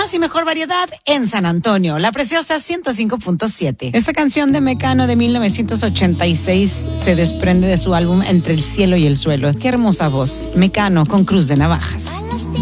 más y mejor variedad en San Antonio, La Preciosa 105.7. Esta canción de Mecano de 1986 se desprende de su álbum Entre el cielo y el suelo. Qué hermosa voz. Mecano con Cruz de Navajas.